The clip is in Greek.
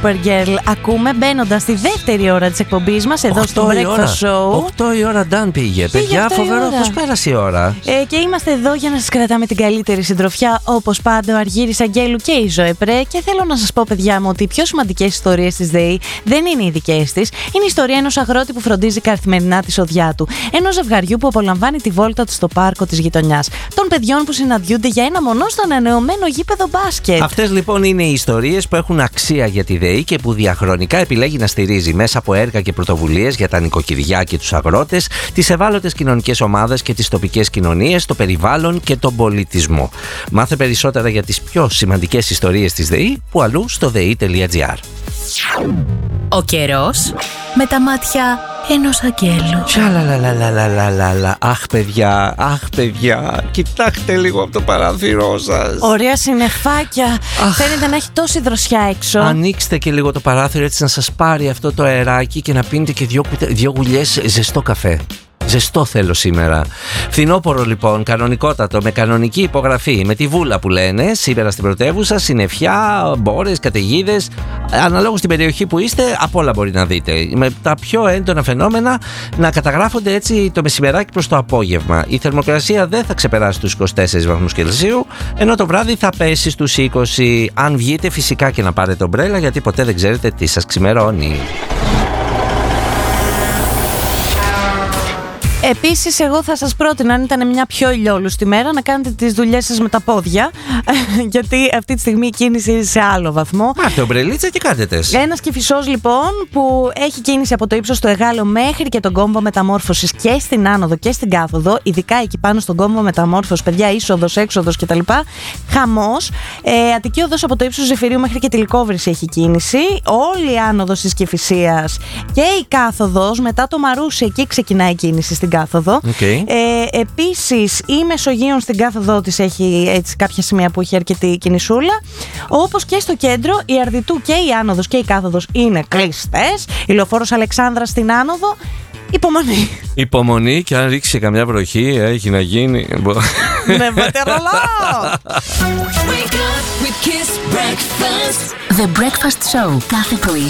Supergirl ακούμε μπαίνοντας στη δεύτερη ώρα της εκπομπής μας εδώ στο Breakfast Show. 8 η ώρα Dan πήγε. Παιδιά, φοβερό πώς πέρασε η ώρα. Και είμαστε εδώ για να σας κρατάμε την καλύτερη συντροφιά, όπως πάντα ο Αργύρης Αγγέλου και η Ζωέ Πρέ. Και θέλω να σας πω, παιδιά μου, ότι οι πιο σημαντικές ιστορίες της ΔΕΗ δεν είναι οι δικές της. Είναι η ιστορία ενός αγρότη που φροντίζει καθημερινά τη σοδιά του. Ενός ζευγαριού που απολαμβάνει τη βόλτα του στο πάρκο της γειτονιάς. Των παιδιών που συναντιούνται για ένα μονό στο ανανεωμένο γήπεδο μπάσκετ. Αυτές λοιπόν είναι οι ιστορίες που έχουν αξία για τη ΔΕΗ και που διαχρονικά επιλέγει να στηρίζει μέσα από έργα και πρωτοβουλίες για τα νοικοκυριά και τους αγρότες, τις ευάλωτες κοινωνικές ομάδες και τις τοπικές κοινωνίες, το περιβάλλον και τον πολιτισμό. Μάθε περισσότερα για τις πιο σημαντικές ιστορίες της ΔΕΗ που αλλού στο dei.gr. Ο καιρός με τα μάτια ενός αγγέλου. Τσαλαλαλαλαλαλαλα. Αχ παιδιά, κοιτάξτε λίγο από το παράθυρό σας. Ωραία συννεφάκια. Φαίνεται να έχει τόση δροσιά έξω. Ανοίξτε και λίγο το παράθυρο έτσι να σας πάρει αυτό το αεράκι και να πίνετε και δύο γουλιές ζεστό καφέ. Ζεστό θέλω σήμερα. Φθινόπωρο λοιπόν, κανονικότατο, με κανονική υπογραφή, με τη βούλα που λένε, σήμερα στην πρωτεύουσα, συννεφιά, μπόρες, καταιγίδες. Αναλόγως στην περιοχή που είστε, απ' όλα μπορεί να δείτε. Με τα πιο έντονα φαινόμενα να καταγράφονται έτσι το μεσημεράκι προς το απόγευμα. Η θερμοκρασία δεν θα ξεπεράσει τους 24 βαθμούς Κελσίου, ενώ το βράδυ θα πέσει στους 20. Αν βγείτε, φυσικά και να πάρετε ομπρέλα, γιατί ποτέ δεν ξέρετε τι σας ξημερώνει. Επίσης, εγώ θα σας πρότεινα, αν ήταν μια πιο ηλιόλουστη μέρα, να κάνετε τις δουλειές σας με τα πόδια. Γιατί αυτή τη στιγμή η κίνηση είναι σε άλλο βαθμό. Μάρτε ομπρελίτσα και κάντε τες. Ένας Κηφισός λοιπόν που έχει κίνηση από το ύψος του Εγάλεο μέχρι και τον κόμβο μεταμόρφωσης και στην άνοδο και στην κάθοδο. Ειδικά εκεί πάνω στον κόμβο μεταμόρφωσης, παιδιά, είσοδος, έξοδος κτλ. Χαμός. Αττική οδός από το ύψος Ζεφυρίου μέχρι και τη Λυκόβρηση έχει κίνηση. Όλη η άνοδος της Κηφισίας και η κάθοδος μετά το Μαρούσι, εκεί ξεκινάει η κίνηση στην κάθοδο. Okay. Επίσης η Μεσογείων στην κάθοδό της έχει έτσι κάποια σημεία που έχει αρκετή κινησούλα. Όπως και στο κέντρο, η Αρδιτού και η άνοδος και η κάθοδος είναι κλειστές. Η Λεωφόρος Αλεξάνδρας στην άνοδο. Υπομονή. Υπομονή, και αν ρίξει καμιά βροχή, έχει να γίνει. Ναι, βατερολό! The Breakfast Show κάθε πρωί